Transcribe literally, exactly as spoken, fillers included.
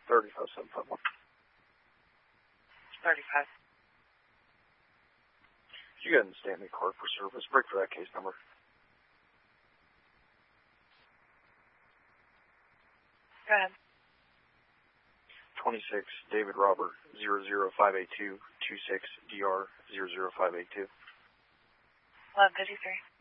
thirty-five seven five one. thirty-five. You go ahead and stand me card for service. Break for that case number. Go ahead. twenty-six David Robert zero zero five eight two two six D R zero zero five eight two. eleven fifty-three.